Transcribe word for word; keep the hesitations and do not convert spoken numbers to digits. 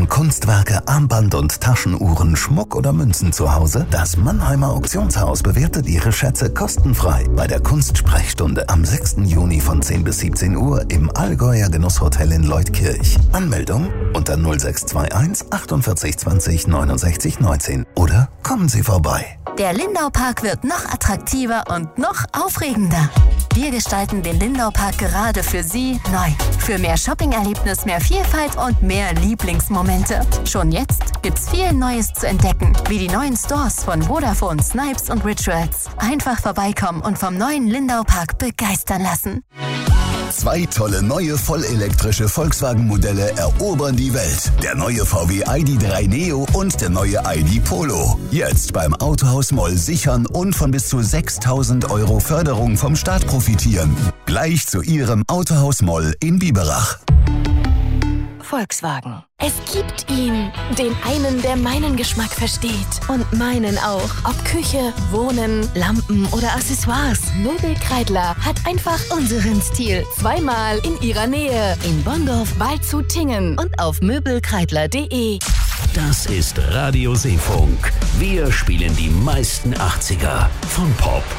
Waren, Kunstwerke, Armband- und Taschenuhren, Schmuck oder Münzen zu Hause? Das Mannheimer Auktionshaus bewertet Ihre Schätze kostenfrei bei der Kunstsprechstunde am sechsten Juni von zehn bis siebzehn Uhr im Allgäuer Genusshotel in Leutkirch. Anmeldung unter null sechs zwei eins achtundvierzig zwanzig neunundsechzig neunzehn oder kommen Sie vorbei. Der Lindau-Park wird noch attraktiver und noch aufregender. Wir gestalten den Lindau-Park gerade für Sie neu. Für mehr Shopping-Erlebnis, mehr Vielfalt und mehr Lieblingsmomente. Schon jetzt gibt's viel Neues zu entdecken, wie die neuen Stores von Vodafone, Snipes und Rituals. Einfach vorbeikommen und vom neuen Lindau-Park begeistern lassen. Zwei tolle neue vollelektrische Volkswagen-Modelle erobern die Welt. Der neue V W I D drei Neo und der neue I D Polo. Jetzt beim Autohaus Moll sichern und von bis zu sechstausend Euro Förderung vom Staat profitieren. Gleich zu Ihrem Autohaus Moll in Biberach. Volkswagen. Es gibt ihn, den einen, der meinen Geschmack versteht und meinen auch. Ob Küche, Wohnen, Lampen oder Accessoires, Möbelkreidler hat einfach unseren Stil. Zweimal in ihrer Nähe. In Bonndorf, Waldshut, Tingen und auf möbelkreidler punkt de. Das ist Radio Seefunk. Wir spielen die meisten achtziger. Von Pop